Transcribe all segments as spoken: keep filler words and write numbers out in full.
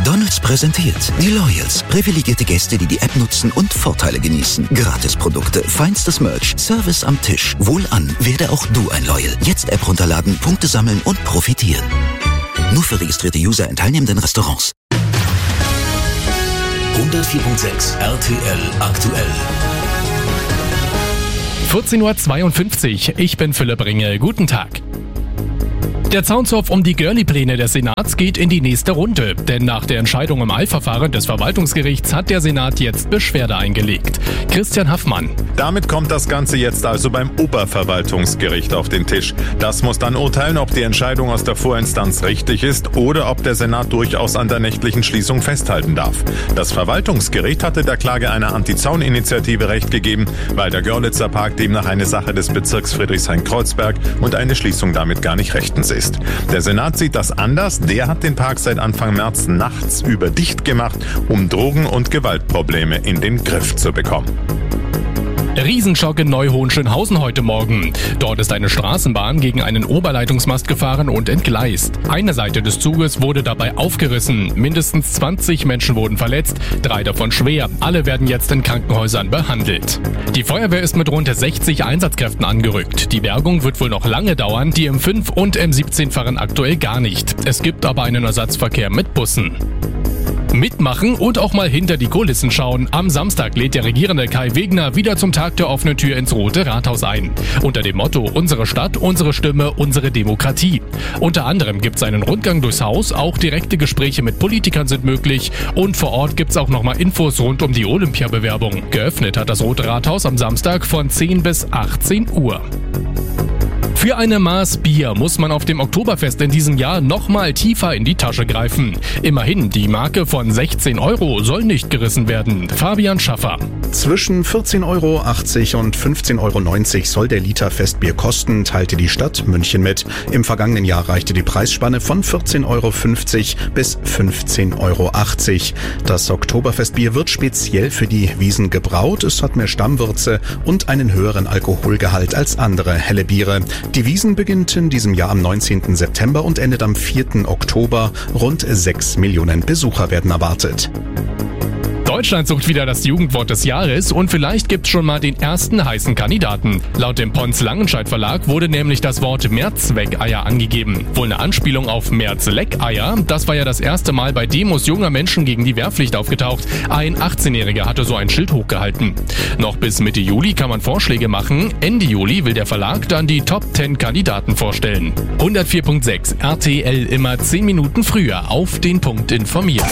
McDonald's präsentiert die Loyals. Privilegierte Gäste, die die App nutzen und Vorteile genießen. Gratisprodukte, feinstes Merch, Service am Tisch. Wohlan, werde auch du ein Loyal. Jetzt App runterladen, Punkte sammeln und profitieren. Nur für registrierte User in teilnehmenden Restaurants. hundertvier Komma sechs R T L aktuell. vierzehn Uhr zweiundfünfzig, ich bin Philipp Ringel. Guten Tag. Der Zaunzopf um die Görli-Pläne des Senats geht in die nächste Runde. Denn nach der Entscheidung im Eilverfahren des Verwaltungsgerichts hat der Senat jetzt Beschwerde eingelegt. Christian Haffmann. Damit kommt das Ganze jetzt also beim Oberverwaltungsgericht auf den Tisch. Das muss dann urteilen, ob die Entscheidung aus der Vorinstanz richtig ist oder ob der Senat durchaus an der nächtlichen Schließung festhalten darf. Das Verwaltungsgericht hatte der Klage einer Anti-Zaun-Initiative Recht gegeben, weil der Görlitzer Park demnach eine Sache des Bezirks Friedrichshain-Kreuzberg und eine Schließung damit gar nicht rechtens ist. Der Senat sieht das anders. Der hat den Park seit Anfang März nachts über dicht gemacht, um Drogen- und Gewaltprobleme in den Griff zu bekommen. Riesenschock in Neuhohenschönhausen heute Morgen. Dort ist eine Straßenbahn gegen einen Oberleitungsmast gefahren und entgleist. Eine Seite des Zuges wurde dabei aufgerissen. Mindestens zwanzig Menschen wurden verletzt, drei davon schwer. Alle werden jetzt in Krankenhäusern behandelt. Die Feuerwehr ist mit rund sechzig Einsatzkräften angerückt. Die Bergung wird wohl noch lange dauern. Die M fünf und M siebzehn fahren aktuell gar nicht. Es gibt aber einen Ersatzverkehr mit Bussen. Mitmachen und auch mal hinter die Kulissen schauen. Am Samstag lädt der Regierende Kai Wegner wieder zum Tag der offenen Tür ins Rote Rathaus ein. Unter dem Motto Unsere Stadt, unsere Stimme, unsere Demokratie. Unter anderem gibt es einen Rundgang durchs Haus, auch direkte Gespräche mit Politikern sind möglich und vor Ort gibt es auch nochmal Infos rund um die Olympiabewerbung. Geöffnet hat das Rote Rathaus am Samstag von zehn bis achtzehn Uhr. Für eine Maß Bier muss man auf dem Oktoberfest in diesem Jahr nochmal tiefer in die Tasche greifen. Immerhin, die Marke von sechzehn Euro soll nicht gerissen werden. Fabian Schaffer. Zwischen vierzehn Euro achtzig und fünfzehn Euro neunzig soll der Liter Festbier kosten, teilte die Stadt München mit. Im vergangenen Jahr reichte die Preisspanne von vierzehn Euro fünfzig bis fünfzehn Euro achtzig. Das Oktoberfestbier wird speziell für die Wiesn gebraut. Es hat mehr Stammwürze und einen höheren Alkoholgehalt als andere helle Biere. Die Wiesn beginnt in diesem Jahr am neunzehnten September und endet am vierten Oktober. Rund sechs Millionen Besucher werden erwartet. Deutschland sucht wieder das Jugendwort des Jahres und vielleicht gibt's schon mal den ersten heißen Kandidaten. Laut dem Pons Langenscheidt Verlag wurde nämlich das Wort Mehrzweckeier angegeben. Wohl eine Anspielung auf Mehrzleckeier. Das war ja das erste Mal bei Demos junger Menschen gegen die Wehrpflicht aufgetaucht. Ein achtzehnjähriger hatte so ein Schild hochgehalten. Noch bis Mitte Juli kann man Vorschläge machen. Ende Juli will der Verlag dann die Top zehn Kandidaten vorstellen. hundertvier Komma sechs R T L immer zehn Minuten früher auf den Punkt informiert.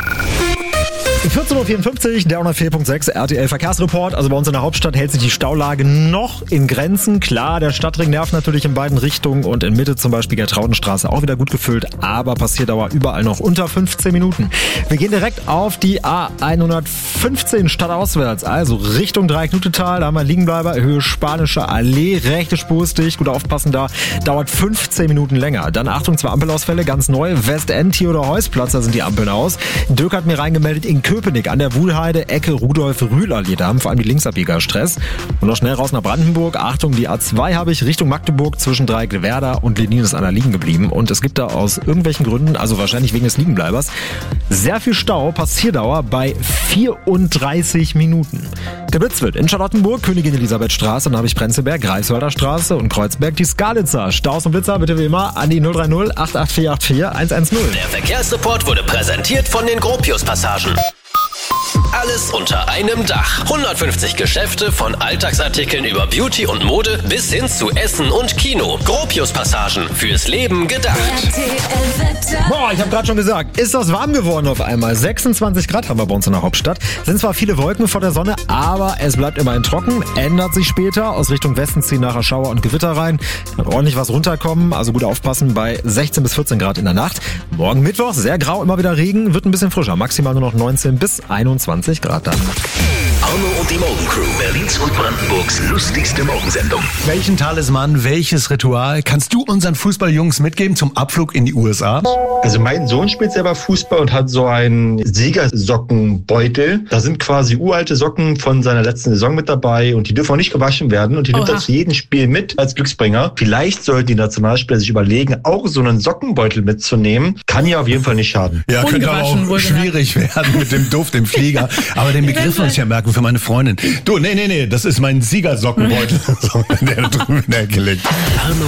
vierzehn Uhr vierundfünfzig, der hundertvier Komma sechs R T L Verkehrsreport. Also bei uns in der Hauptstadt hält sich die Staulage noch in Grenzen. Klar, der Stadtring nervt natürlich in beiden Richtungen und in Mitte zum Beispiel Gertraudenstraße auch wieder gut gefüllt, aber passiert aber überall noch unter fünfzehn Minuten. Wir gehen direkt auf die A hundertfünfzehn stadtauswärts, also Richtung Dreiecknutetal. Da haben wir Liegenbleiber, Höhe Spanische Allee, rechte Spur ist dicht, gut aufpassen, da dauert fünfzehn Minuten länger. Dann Achtung, zwei Ampelausfälle, ganz neu, Westend, Theodor-Heuss-Platz, da sind die Ampeln aus. Dirk hat mir reingemeldet, in Köpenick an der Wuhlheide, Ecke Rudolf-Rühl-Allee. Da haben vor allem die Linksabbieger Stress. Und noch schnell raus nach Brandenburg. Achtung, die A zwei habe ich Richtung Magdeburg zwischen Dreieckwerder und Lenin ist einer liegen geblieben. Und es gibt da aus irgendwelchen Gründen, also wahrscheinlich wegen des Liegenbleibers, sehr viel Stau. Passierdauer bei vierunddreißig Minuten. Geblitzelt in Charlottenburg, Königin Elisabethstraße, dann habe ich Prenzlberg, Greifswalder Straße und Kreuzberg, die Skalitzer. Staus und Blitzer bitte wie immer an die null drei null acht acht vier acht vier eins eins null. Der Verkehrsreport wurde präsentiert von den Gropius-Passagen. Alles unter einem Dach. hundertfünfzig Geschäfte von Alltagsartikeln über Beauty und Mode bis hin zu Essen und Kino. Gropius-Passagen, fürs Leben gedacht. Boah, ich habe gerade schon gesagt, ist das warm geworden auf einmal. sechsundzwanzig Grad haben wir bei uns in der Hauptstadt. Sind zwar viele Wolken vor der Sonne, aber es bleibt immerhin trocken. Ändert sich später. Aus Richtung Westen ziehen nachher Schauer und Gewitter rein. Kann ordentlich was runterkommen, also gut aufpassen bei sechzehn bis vierzehn Grad in der Nacht. Morgen Mittwoch, sehr grau, immer wieder Regen, wird ein bisschen frischer. Maximal nur noch neunzehn bis einundzwanzig Grad dann. Arno und die Morgencrew, Berlins und Brandenburgs lustigste Morgensendung. Welchen Talisman, welches Ritual kannst du unseren Fußballjungs mitgeben zum Abflug in die U S A? Also mein Sohn spielt selber Fußball und hat so einen Siegersockenbeutel. Da sind quasi uralte Socken von seiner letzten Saison mit dabei und die dürfen auch nicht gewaschen werden und die nimmt er zu jedem Spiel mit als Glücksbringer. Vielleicht sollten die Nationalspieler sich überlegen, auch so einen Sockenbeutel mitzunehmen. Kann ja auf jeden Fall nicht schaden. Ja, könnte aber auch schwierig werden mit dem Duft im Flieger. Aber den Begriff muss ich ja merken für meine Freundin. Du, nee, nee, nee, das ist mein Siegersockenbeutel. Der da drüben in der Ecke liegt.